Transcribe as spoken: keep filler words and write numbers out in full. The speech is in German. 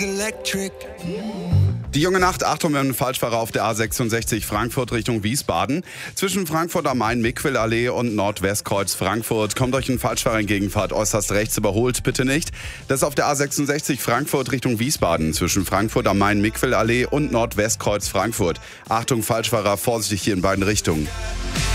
Electric. Die junge Nacht, Achtung, ein Falschfahrer auf der A sechsundsechzig Frankfurt Richtung Wiesbaden. Zwischen Frankfurt am Main, Miquelallee und Nordwestkreuz Frankfurt kommt euch ein Falschfahrer entgegen, fahrt äußerst rechts, überholt bitte nicht. Das ist auf der A sechsundsechzig Frankfurt Richtung Wiesbaden, zwischen Frankfurt am Main, Miquelallee und Nordwestkreuz Frankfurt. Achtung, Falschfahrer, vorsichtig hier in beiden Richtungen.